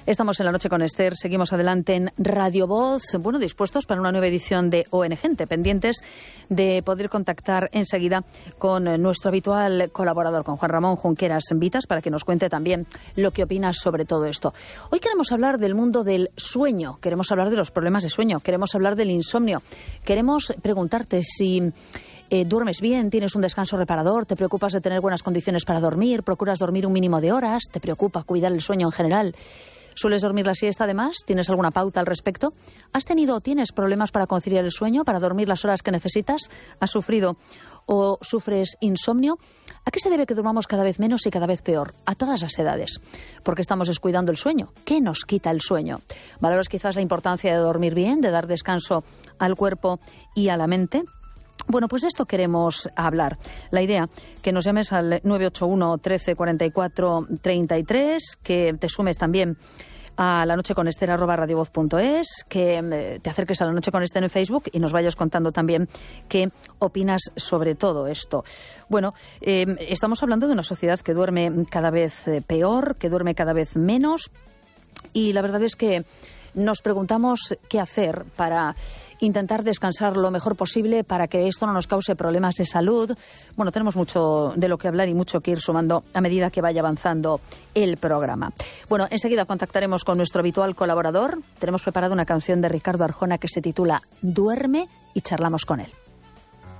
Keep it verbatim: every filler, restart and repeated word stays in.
Estamos en la noche con Esther, seguimos adelante en Radio Voz, bueno, dispuestos para una nueva edición de O N Gente, pendientes de poder contactar enseguida con nuestro habitual colaborador, con Juan Ramón Junqueras Vitas, para que nos cuente también lo que opina sobre todo esto. Hoy queremos hablar del mundo del sueño, queremos hablar de los problemas de sueño, queremos hablar del insomnio, queremos preguntarte si Eh, ¿duermes bien? ¿Tienes un descanso reparador? ¿Te preocupas de tener buenas condiciones para dormir? ¿Procuras dormir un mínimo de horas? ¿Te preocupa cuidar el sueño en general? ¿Sueles dormir la siesta además? ¿Tienes alguna pauta al respecto? ¿Has tenido o tienes problemas para conciliar el sueño, para dormir las horas que necesitas? ¿Has sufrido o sufres insomnio? ¿A qué se debe que durmamos cada vez menos y cada vez peor? A todas las edades. ¿Por qué estamos descuidando el sueño? ¿Qué nos quita el sueño? ¿Valoras quizás la importancia de dormir bien, de dar descanso al cuerpo y a la mente? Bueno, pues de esto queremos hablar. La idea, que nos llames al nueve ocho uno, trece, cuarenta y cuatro, treinta y tres, que te sumes también a la noche con Esther arroba radiovoz punto es, que te acerques a la noche con Esther en Facebook y nos vayas contando también qué opinas sobre todo esto. Bueno, eh, estamos hablando de una sociedad que duerme cada vez peor, que duerme cada vez menos, y la verdad es que nos preguntamos qué hacer para intentar descansar lo mejor posible, para que esto no nos cause problemas de salud. Bueno, tenemos mucho de lo que hablar y mucho que ir sumando a medida que vaya avanzando el programa. Bueno, enseguida contactaremos con nuestro habitual colaborador. Tenemos preparada una canción de Ricardo Arjona que se titula Duerme y charlamos con él.